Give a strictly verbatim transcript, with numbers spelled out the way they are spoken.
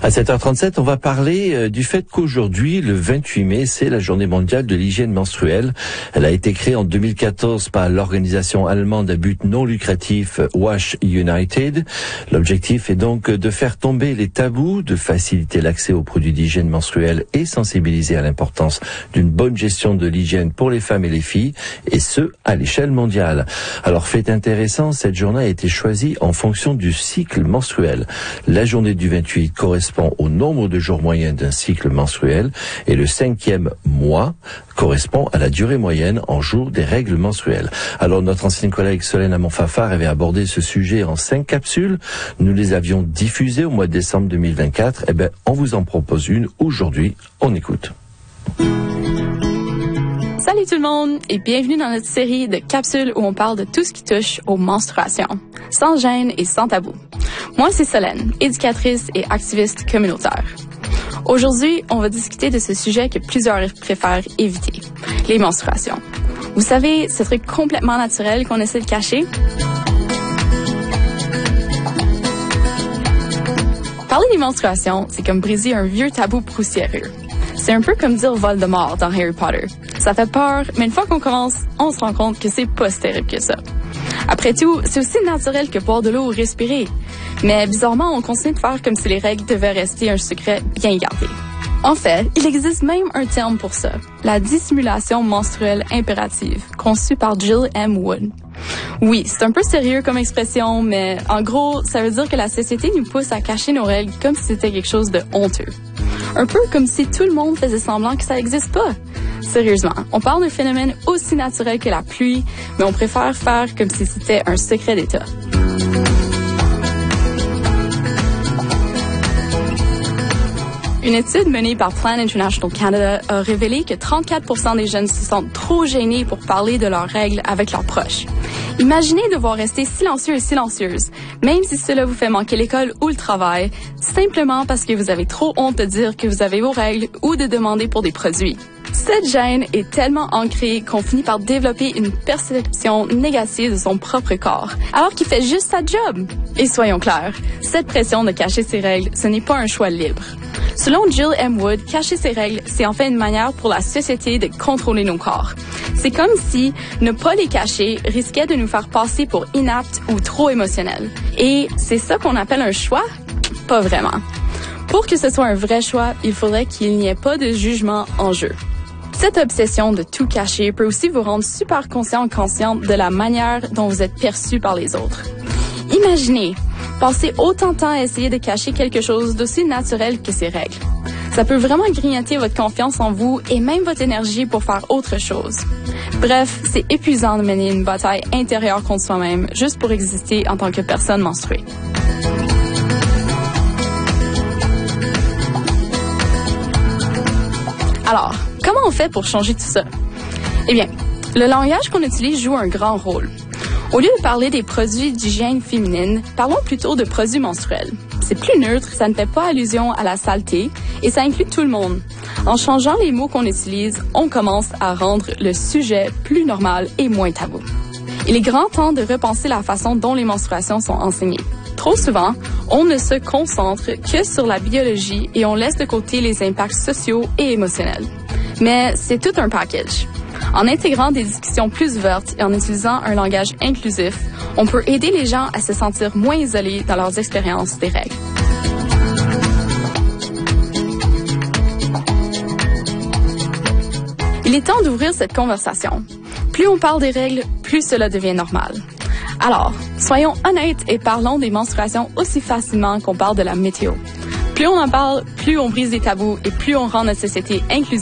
À sept heures trente-sept, on va parler euh, du fait qu'aujourd'hui, le vingt-huit mai, c'est la journée mondiale de l'hygiène menstruelle. Elle a été créée en deux mille quatorze par l'organisation allemande à but non lucratif Wash United. L'objectif est donc de faire tomber les tabous, de faciliter l'accès aux produits d'hygiène menstruelle et sensibiliser à l'importance d'une bonne gestion de l'hygiène pour les femmes et les filles, et ce, à l'échelle mondiale. Alors, fait intéressant, cette journée a été choisie en fonction du cycle menstruel. La journée du vingt-huit correspond au nombre de jours moyens d'un cycle menstruel et le cinquième mois correspond à la durée moyenne en jours des règles menstruelles. Alors notre ancienne collègue Solène Amon-Fafard avait abordé ce sujet en cinq capsules. Nous les avions diffusées au mois de décembre deux mille vingt-quatre. Eh bien, on vous en propose une aujourd'hui. On écoute. Salut tout le monde et bienvenue dans notre série de capsules où on parle de tout ce qui touche aux menstruations, sans gêne et sans tabou. Moi, c'est Solène, éducatrice et activiste communautaire. Aujourd'hui, on va discuter de ce sujet que plusieurs préfèrent éviter, les menstruations. Vous savez, ce truc complètement naturel qu'on essaie de cacher? Parler des menstruations, c'est comme briser un vieux tabou poussiéreux. C'est un peu comme dire Voldemort dans Harry Potter. Ça fait peur, mais une fois qu'on commence, on se rend compte que c'est pas si terrible que ça. Après tout, c'est aussi naturel que boire de l'eau ou respirer. Mais bizarrement, on continue de faire comme si les règles devaient rester un secret bien gardé. En fait, il existe même un terme pour ça, la dissimulation menstruelle impérative, conçue par Jill M. Wood. Oui, c'est un peu sérieux comme expression, mais en gros, ça veut dire que la société nous pousse à cacher nos règles comme si c'était quelque chose de honteux. Un peu comme si tout le monde faisait semblant que ça n'existe pas. Sérieusement, on parle d'un phénomène aussi naturel que la pluie, mais on préfère faire comme si c'était un secret d'État. Une étude menée par Plan International Canada a révélé que trente-quatre pour cent des jeunes se sentent trop gênés pour parler de leurs règles avec leurs proches. Imaginez devoir rester silencieux et silencieuse, même si cela vous fait manquer l'école ou le travail, simplement parce que vous avez trop honte de dire que vous avez vos règles ou de demander pour des produits. Cette gêne est tellement ancrée qu'on finit par développer une perception négative de son propre corps, alors qu'il fait juste sa job. Et soyons clairs, cette pression de cacher ses règles, ce n'est pas un choix libre. Selon Jill M. Wood, cacher ses règles, c'est en fait une manière pour la société de contrôler nos corps. C'est comme si ne pas les cacher risquait de nous faire passer pour inaptes ou trop émotionnels. Et c'est ça qu'on appelle un choix? Pas vraiment. Pour que ce soit un vrai choix, il faudrait qu'il n'y ait pas de jugement en jeu. Cette obsession de tout cacher peut aussi vous rendre super conscient ou consciente de la manière dont vous êtes perçu par les autres. Imaginez, passer autant de temps à essayer de cacher quelque chose d'aussi naturel que ses règles. Ça peut vraiment grignoter votre confiance en vous et même votre énergie pour faire autre chose. Bref, c'est épuisant de mener une bataille intérieure contre soi-même juste pour exister en tant que personne menstruée. Alors, comment on fait pour changer tout ça? Eh bien, le langage qu'on utilise joue un grand rôle. Au lieu de parler des produits d'hygiène féminine, parlons plutôt de produits menstruels. C'est plus neutre, ça ne fait pas allusion à la saleté et ça inclut tout le monde. En changeant les mots qu'on utilise, on commence à rendre le sujet plus normal et moins tabou. Il est grand temps de repenser la façon dont les menstruations sont enseignées. Trop souvent, on ne se concentre que sur la biologie et on laisse de côté les impacts sociaux et émotionnels. Mais c'est tout un package. En intégrant des discussions plus ouvertes et en utilisant un langage inclusif, on peut aider les gens à se sentir moins isolés dans leurs expériences des règles. Il est temps d'ouvrir cette conversation. Plus on parle des règles, plus cela devient normal. Alors, soyons honnêtes et parlons des menstruations aussi facilement qu'on parle de la météo. Plus on en parle, plus on brise des tabous et plus on rend notre société inclusive.